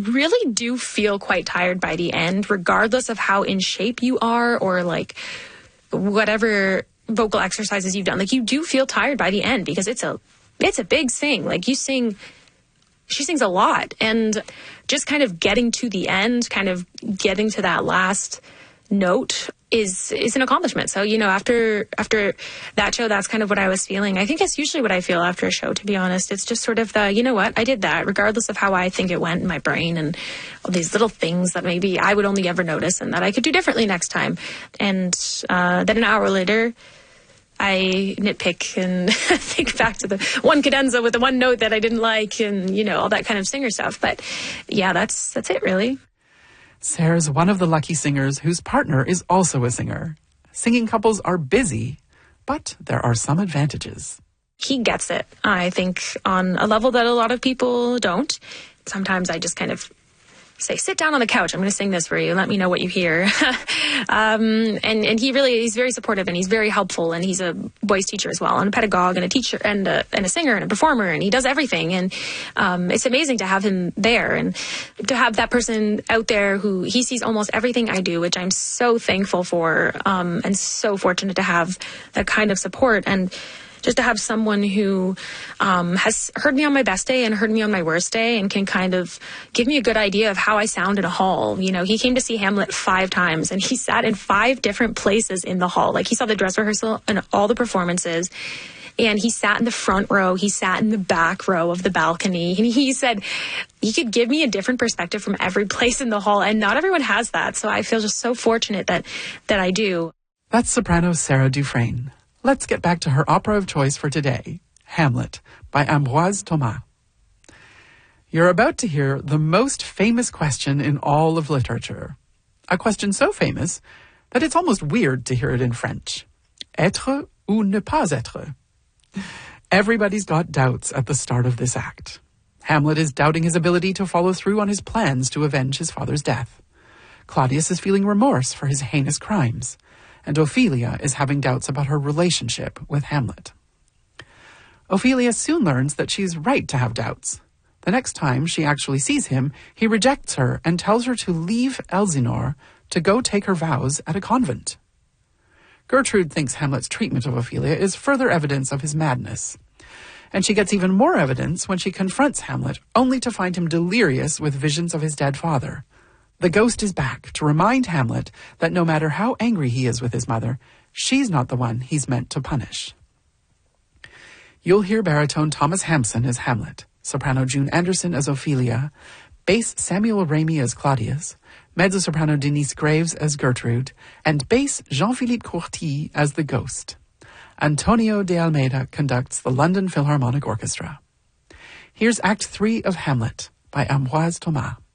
really do feel quite tired by the end, regardless of how in shape you are or like whatever vocal exercises you've done. Like, you do feel tired by the end because it's a big sing. Like, she sings a lot, and just kind of getting to the end, kind of getting to that last note is an accomplishment. So, after that show, that's kind of what I was feeling. I think that's usually what I feel after a show, to be honest. It's just sort of the, you know what, I did that, regardless of how I think it went in my brain, and all these little things that maybe I would only ever notice and that I could do differently next time. And then an hour later, I nitpick and think back to the one cadenza with the one note that I didn't like, and, all that kind of singer stuff. But yeah, that's it, really. Sarah's one of the lucky singers whose partner is also a singer. Singing couples are busy, but there are some advantages. He gets it, I think, on a level that a lot of people don't. Sometimes I just kind of say, sit down on the couch. I'm going to sing this for you. Let me know what you hear. And he's very supportive, and he's very helpful, and he's a voice teacher as well, and a pedagogue, and a teacher, and a singer, and a performer, and he does everything. And it's amazing to have him there, and to have that person out there who he sees almost everything I do, which I'm so thankful for, and so fortunate to have that kind of support. And just to have someone who has heard me on my best day and heard me on my worst day, and can kind of give me a good idea of how I sound in a hall. He came to see Hamlet 5 times, and he sat in 5 different places in the hall. Like, he saw the dress rehearsal and all the performances, and he sat in the front row. He sat in the back row of the balcony. And he said he could give me a different perspective from every place in the hall, and not everyone has that. So I feel just so fortunate that I do. That's soprano Sarah Dufresne. Let's get back to her opera of choice for today, Hamlet, by Ambroise Thomas. You're about to hear the most famous question in all of literature. A question so famous that it's almost weird to hear it in French. Être ou ne pas être? Everybody's got doubts at the start of this act. Hamlet is doubting his ability to follow through on his plans to avenge his father's death. Claudius is feeling remorse for his heinous crimes. And Ophelia is having doubts about her relationship with Hamlet. Ophelia soon learns that she's right to have doubts. The next time she actually sees him, he rejects her and tells her to leave Elsinore to go take her vows at a convent. Gertrude thinks Hamlet's treatment of Ophelia is further evidence of his madness. And she gets even more evidence when she confronts Hamlet, only to find him delirious with visions of his dead father. The ghost is back to remind Hamlet that no matter how angry he is with his mother, she's not the one he's meant to punish. You'll hear baritone Thomas Hampson as Hamlet, soprano June Anderson as Ophelia, bass Samuel Ramey as Claudius, mezzo-soprano Denise Graves as Gertrude, and bass Jean-Philippe Courty as the ghost. Antonio de Almeida conducts the London Philharmonic Orchestra. Here's Act 3 of Hamlet by Ambroise Thomas.